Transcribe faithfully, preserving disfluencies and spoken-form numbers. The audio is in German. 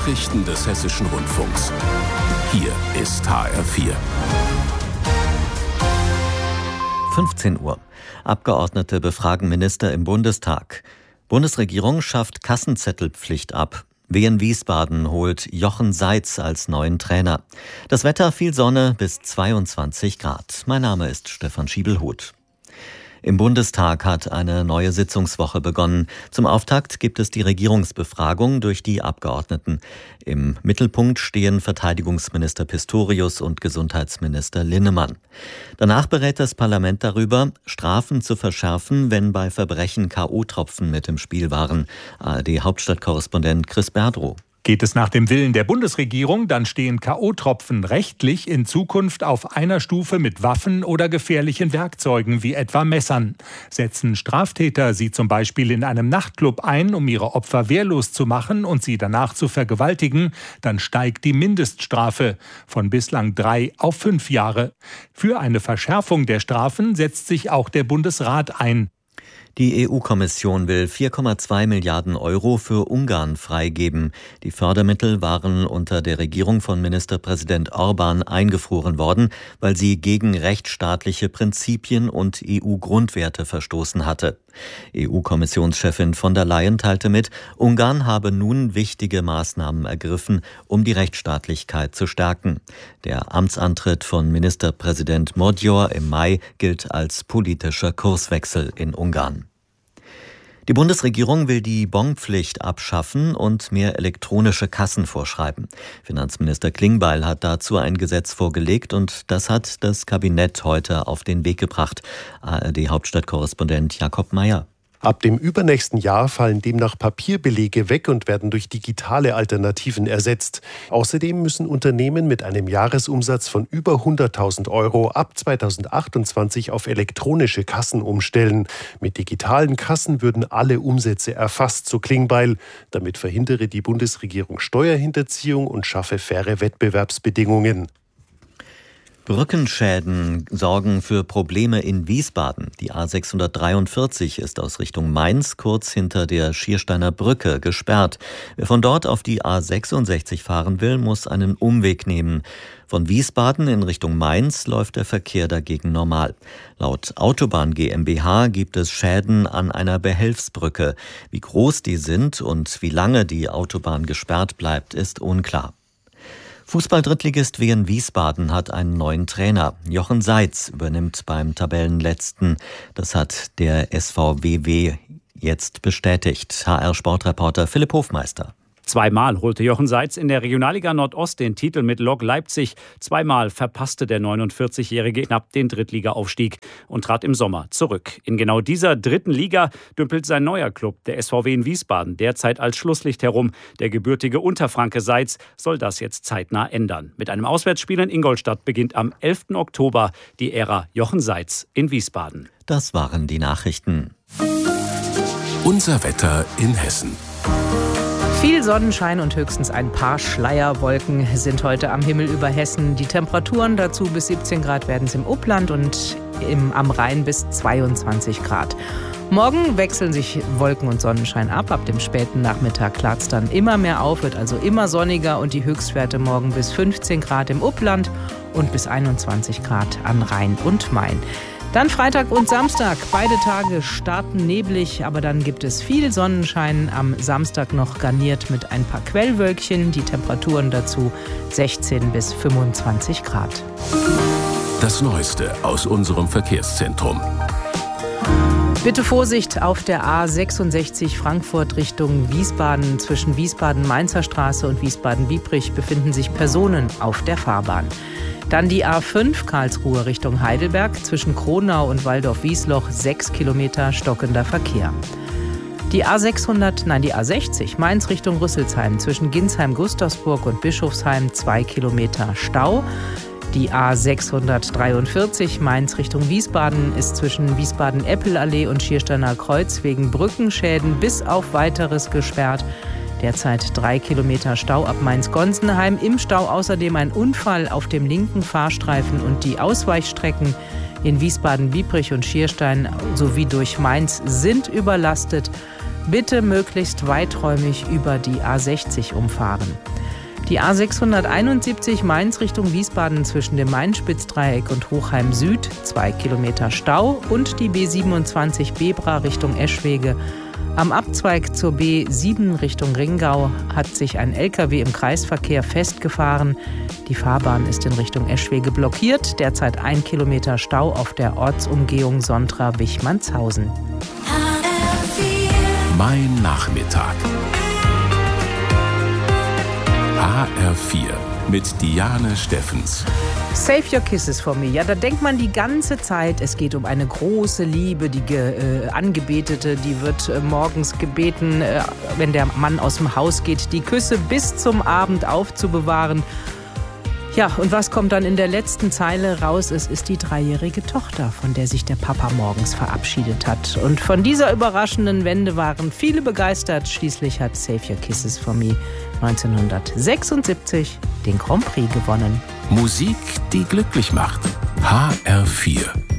Nachrichten des Hessischen Rundfunks. Hier ist H R vier. fünfzehn Uhr. Abgeordnete befragen Minister im Bundestag. Bundesregierung schafft Kassenzettelpflicht ab. Wien Wiesbaden holt Jochen Seitz als neuen Trainer. Das Wetter, viel Sonne bis zweiundzwanzig Grad. Mein Name ist Stefan Schiebelhuth. Im Bundestag hat eine neue Sitzungswoche begonnen. Zum Auftakt gibt es die Regierungsbefragung durch die Abgeordneten. Im Mittelpunkt stehen Verteidigungsminister Pistorius und Gesundheitsminister Linnemann. Danach berät das Parlament darüber, Strafen zu verschärfen, wenn bei Verbrechen K O-Tropfen mit im Spiel waren. A R D-Hauptstadtkorrespondent Chris Berdrow. Geht es nach dem Willen der Bundesregierung, dann stehen K O-Tropfen rechtlich in Zukunft auf einer Stufe mit Waffen oder gefährlichen Werkzeugen wie etwa Messern. Setzen Straftäter sie zum Beispiel in einem Nachtclub ein, um ihre Opfer wehrlos zu machen und sie danach zu vergewaltigen, dann steigt die Mindeststrafe von bislang drei auf fünf Jahre. Für eine Verschärfung der Strafen setzt sich auch der Bundesrat ein. Die E U-Kommission will vier Komma zwei Milliarden Euro für Ungarn freigeben. Die Fördermittel waren unter der Regierung von Ministerpräsident Orbán eingefroren worden, weil sie gegen rechtsstaatliche Prinzipien und E U-Grundwerte verstoßen hatte. E U-Kommissionschefin von der Leyen teilte mit, Ungarn habe nun wichtige Maßnahmen ergriffen, um die Rechtsstaatlichkeit zu stärken. Der Amtsantritt von Ministerpräsident Magyar im Mai gilt als politischer Kurswechsel in Ungarn. Die Bundesregierung will die Bonpflicht abschaffen und mehr elektronische Kassen vorschreiben. Finanzminister Klingbeil hat dazu ein Gesetz vorgelegt und das hat das Kabinett heute auf den Weg gebracht. A R D-Hauptstadtkorrespondent Jakob Mayer. Ab dem übernächsten Jahr fallen demnach Papierbelege weg und werden durch digitale Alternativen ersetzt. Außerdem müssen Unternehmen mit einem Jahresumsatz von über hunderttausend Euro ab zweitausendachtundzwanzig auf elektronische Kassen umstellen. Mit digitalen Kassen würden alle Umsätze erfasst, so Klingbeil. Damit verhindere die Bundesregierung Steuerhinterziehung und schaffe faire Wettbewerbsbedingungen. Brückenschäden sorgen für Probleme in Wiesbaden. Die A sechshundertdreiundvierzig ist aus Richtung Mainz kurz hinter der Schiersteiner Brücke gesperrt. Wer von dort auf die A sechsundsechzig fahren will, muss einen Umweg nehmen. Von Wiesbaden in Richtung Mainz läuft der Verkehr dagegen normal. Laut Autobahn GmbH gibt es Schäden an einer Behelfsbrücke. Wie groß die sind und wie lange die Autobahn gesperrt bleibt, ist unklar. Fußball-Drittligist Wien Wiesbaden hat einen neuen Trainer. Jochen Seitz übernimmt beim Tabellenletzten. Das hat der S V W W jetzt bestätigt. H R-Sportreporter Philipp Hofmeister. Zweimal holte Jochen Seitz in der Regionalliga Nordost den Titel mit Lok Leipzig. Zweimal verpasste der neunundvierzigjährige knapp den Drittliga-Aufstieg und trat im Sommer zurück. In genau dieser dritten Liga dümpelt sein neuer Club, der S V W in Wiesbaden, derzeit als Schlusslicht herum. Der gebürtige Unterfranke Seitz soll das jetzt zeitnah ändern. Mit einem Auswärtsspiel in Ingolstadt beginnt am elften Oktober die Ära Jochen Seitz in Wiesbaden. Das waren die Nachrichten. Unser Wetter in Hessen. Viel Sonnenschein und höchstens ein paar Schleierwolken sind heute am Himmel über Hessen. Die Temperaturen dazu bis siebzehn Grad werden es im Upland und im, am Rhein bis zweiundzwanzig Grad. Morgen wechseln sich Wolken und Sonnenschein ab. Ab dem späten Nachmittag klart es dann immer mehr auf, wird also immer sonniger und die Höchstwerte morgen bis fünfzehn Grad im Upland und bis einundzwanzig Grad an Rhein und Main. Dann Freitag und Samstag. Beide Tage starten neblig, aber dann gibt es viel Sonnenschein. Am Samstag noch garniert mit ein paar Quellwölkchen. Die Temperaturen dazu sechzehn bis fünfundzwanzig Grad. Das Neueste aus unserem Verkehrszentrum. Bitte Vorsicht auf der A sechsundsechzig Frankfurt Richtung Wiesbaden. Zwischen Wiesbaden-Mainzer Straße und Wiesbaden-Biebrich befinden sich Personen auf der Fahrbahn. Dann die A fünf Karlsruhe Richtung Heidelberg, zwischen Kronau und Waldorf-Wiesloch sechs Kilometer stockender Verkehr. Die A sechshundert, nein die A sechzig Mainz Richtung Rüsselsheim, zwischen Ginsheim-Gustavsburg und Bischofsheim zwei Kilometer Stau. Die A sechshundertdreiundvierzig Mainz Richtung Wiesbaden ist zwischen Wiesbaden-Eppelallee und Schiersteiner Kreuz wegen Brückenschäden bis auf Weiteres gesperrt. Derzeit drei Kilometer Stau ab Mainz-Gonsenheim. Im Stau außerdem ein Unfall auf dem linken Fahrstreifen und die Ausweichstrecken in Wiesbaden-Biebrich und Schierstein sowie durch Mainz sind überlastet. Bitte möglichst weiträumig über die A sechzig umfahren. Die A sechshunderteinundsiebzig Mainz Richtung Wiesbaden zwischen dem Main-Spitz-Dreieck und Hochheim Süd, zwei Kilometer Stau. Und die B siebenundzwanzig Bebra Richtung Eschwege. Am Abzweig zur B sieben Richtung Ringau hat sich ein L K W im Kreisverkehr festgefahren. Die Fahrbahn ist in Richtung Eschwege blockiert. Derzeit ein Kilometer Stau auf der Ortsumgehung Sontra-Wichmannshausen. Mein Nachmittag. H R vier mit Diane Steffens. Save your kisses for me. Ja, da denkt man die ganze Zeit, es geht um eine große Liebe. Die äh, Angebetete, die wird äh, morgens gebeten, äh, wenn der Mann aus dem Haus geht, die Küsse bis zum Abend aufzubewahren. Ja, und was kommt dann in der letzten Zeile raus? Es ist die dreijährige Tochter, von der sich der Papa morgens verabschiedet hat. Und von dieser überraschenden Wende waren viele begeistert. Schließlich hat Save Your Kisses for Me neunzehnhundertsechsundsiebzig den Grand Prix gewonnen. Musik, die glücklich macht. H R vier.